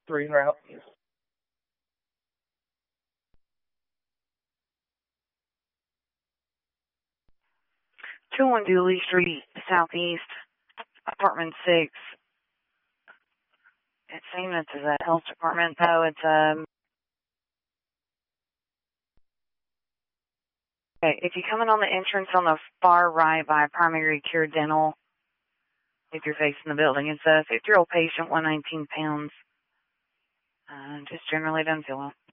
3 route. 212 Lee Street, Southeast, apartment 6. It's saying it's the health department, though. It's, okay, if you come in on the entrance on the far right by Primary Care Dental, if you're facing the building, it's a 50-year-old patient, 119 pounds. Just generally doesn't feel well.